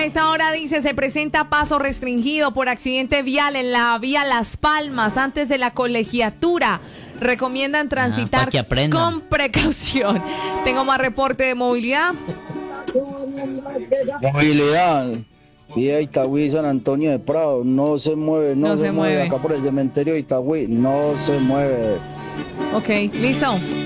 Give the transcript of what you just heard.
A esta hora dice, se presenta paso restringido por accidente vial en la vía Las Palmas antes de la colegiatura. Recomiendan transitar con precaución. Tengo más reporte de movilidad. Movilidad. Vía Itagüí, San Antonio de Prado, no se mueve, no se mueve. Acá por el cementerio de Itagüí, no se mueve. Ok, listo.